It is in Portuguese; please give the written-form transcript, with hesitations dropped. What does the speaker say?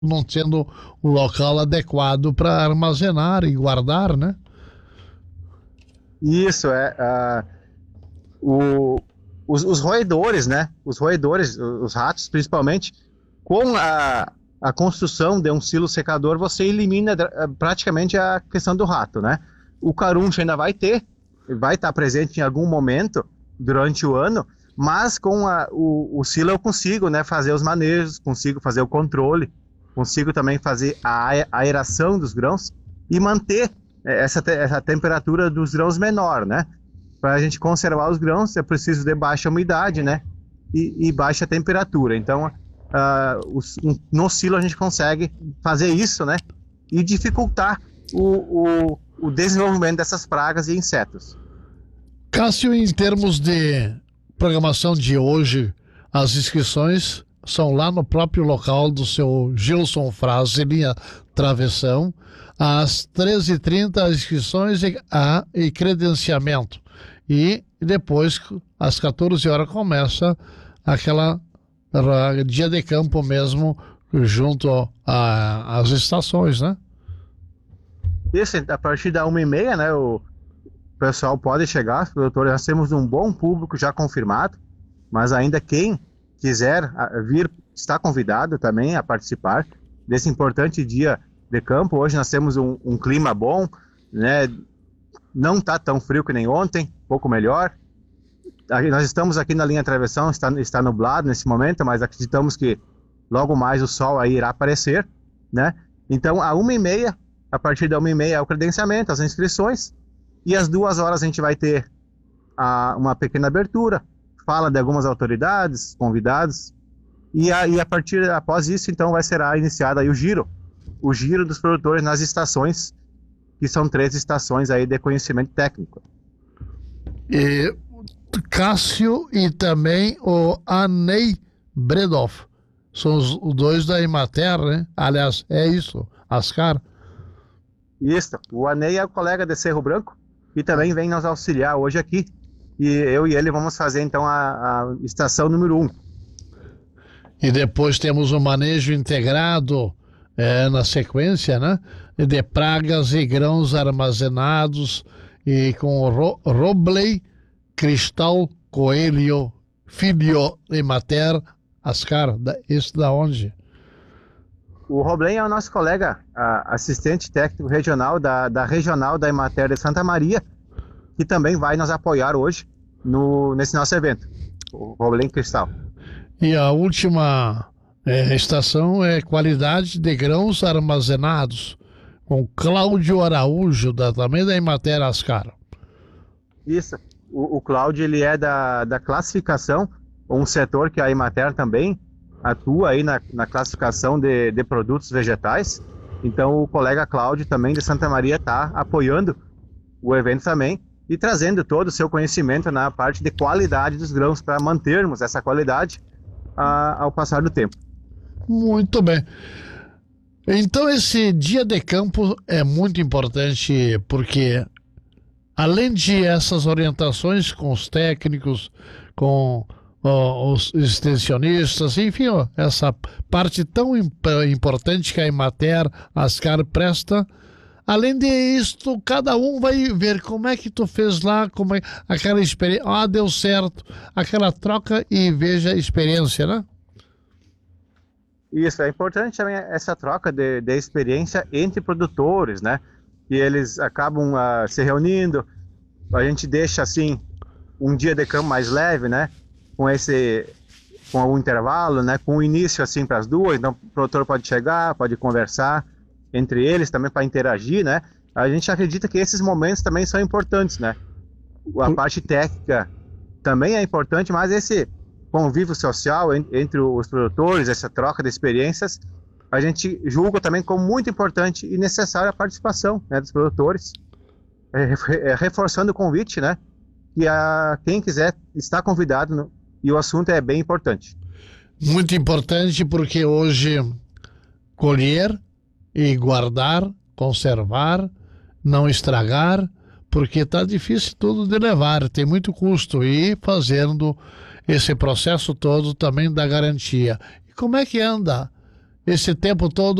não sendo o local adequado para armazenar e guardar, né? Isso o, os roedores, né? Os roedores, os ratos principalmente, com a construção de um silo secador, você elimina praticamente a questão do rato, né? O caruncho ainda vai estar presente em algum momento durante o ano, mas com o silo eu consigo, né, fazer os manejos, consigo fazer o controle, consigo também fazer a aeração dos grãos e manter essa temperatura dos grãos menor, né? Para a gente conservar os grãos, é preciso de baixa umidade, né? E baixa temperatura. Então, no silo a gente consegue fazer isso, né? E dificultar o desenvolvimento dessas pragas e insetos. Cássio, em termos de programação de hoje, as inscrições são lá no próprio local do seu Gilson Frase, linha Travessão, às 13h30 as inscrições e credenciamento. E depois, às 14 horas, começa aquela dia de campo mesmo, junto às estações, né? Isso, a partir da 1h30, né, o pessoal pode chegar, os produtores, nós temos um bom público já confirmado, mas ainda quem quiser vir, está convidado também a participar desse importante dia de campo. Hoje nós temos um clima bom, né, não está tão frio que nem ontem, um pouco melhor. Nós estamos aqui na linha Travessão, está nublado nesse momento, mas acreditamos que logo mais o sol aí irá aparecer, né? Então, a partir da 1h30 é o credenciamento, as inscrições, e às 2 horas a gente vai ter uma pequena abertura, fala de algumas autoridades, convidados, e após isso, então, será iniciado aí o giro dos produtores nas estações, que são 3 estações aí de conhecimento técnico. E Cássio e também o Anei Bredoff, são os dois da Emater, né? Aliás, é isso, Ascar. Isso, o Anei é o colega de Cerro Branco, e também vem nos auxiliar hoje aqui, e eu e ele vamos fazer então a estação número 1. E depois temos o manejo integrado na sequência, né? De pragas e grãos armazenados e com Robley, Cristal, Coelho, Filho e Mater, Ascar. Isso da onde? O Robley é o nosso colega assistente técnico regional da regional da Emater de Santa Maria, que também vai nos apoiar hoje nesse nosso evento, o Robley Cristal. E a última estação é qualidade de grãos armazenados, com Cláudio Araújo, também da Emater Ascar. Isso, o Cláudio, ele é da classificação, um setor que a Emater também atua aí na classificação de produtos vegetais. Então o colega Cláudio também de Santa Maria está apoiando o evento também e trazendo todo o seu conhecimento na parte de qualidade dos grãos para mantermos essa qualidade ao passar do tempo. Muito bem. Então esse dia de campo é muito importante porque além de essas orientações com os técnicos, com os extensionistas, enfim, essa parte tão importante que a Emater, Ascar presta. Além disso, cada um vai ver como é que tu fez lá, como é aquela experiência, deu certo, aquela troca e veja a experiência, né? Isso, é importante também essa troca de experiência entre produtores, né? E eles acabam se reunindo, a gente deixa assim um dia de campo mais leve, né? Com algum intervalo, né? Com o início assim para as 2, então o produtor pode chegar, pode conversar entre eles também para interagir, né? A gente acredita que esses momentos também são importantes, né? A parte técnica também é importante, mas esse convívio social entre os produtores, essa troca de experiências, a gente julga também como muito importante e necessária a participação, né, dos produtores, reforçando o convite, né? E quem quiser está convidado, e o assunto é bem importante. Muito importante porque hoje colher e guardar, conservar, não estragar, porque está difícil tudo de levar, tem muito custo, e fazendo esse processo todo também dá garantia. E como é que anda esse tempo todo